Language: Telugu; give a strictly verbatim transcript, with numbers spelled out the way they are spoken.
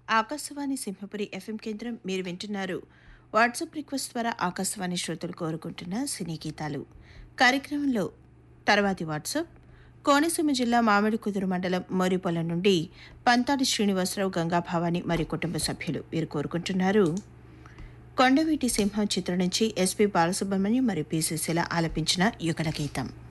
ఆకాశవాణి సింహపురి ఎఫ్ఎం కేంద్రం మీరు వింటున్నారు. వాట్సాప్ రిక్వెస్ట్ ద్వారా ఆకాశవాణి శ్రోతలు కోరుకుంటున్న సినీ గీతాలు కార్యక్రమంలో తర్వాతి వాట్సాప్ కోనసీమ జిల్లా మామిడికుదురు మండలం మోరిపొలం నుండి పంతాడి శ్రీనివాసరావు, గంగాభవాని మరియు కుటుంబ సభ్యులు వీరు కోరుకుంటున్నారు. కొండవీటి సింహం చిత్రం నుంచి ఎస్పి బాలసుబ్రహ్మణ్యం మరియు పి సుశీల ఆలపించిన యుగళ గీతం.